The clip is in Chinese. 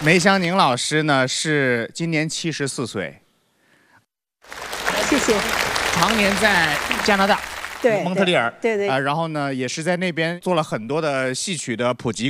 梅香宁老师呢是今年74岁， 谢谢。 常年在加拿大， 对， 蒙特利尔， 对对。 然后呢也是在那边做了很多的戏曲的普及